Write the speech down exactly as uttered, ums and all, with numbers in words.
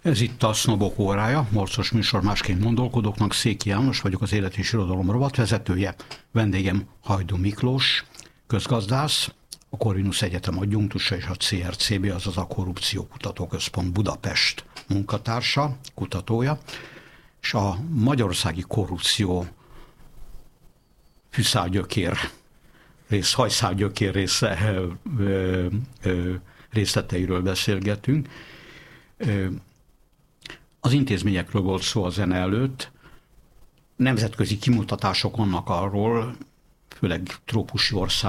Ez itt a Sznobok órája, morcos műsor másként gondolkodóknak. Széki János vagyok, az Élet és Irodalom rovatvezetője. Vendégem Hajdú Miklós, közgazdász, a Corvinus Egyetem adjunktusa és a cé er cé bé, azaz a Korrupció Kutatóközpont Budapest munkatársa, kutatója, és a magyarországi korrupció fűszálgyökér rész, hajszálgyökér része, ö, ö, ö, részleteiről beszélgetünk. Ö, Az intézményekről volt szó a zene előtt. Nemzetközi kimutatások vannak arról, főleg trópusi országok,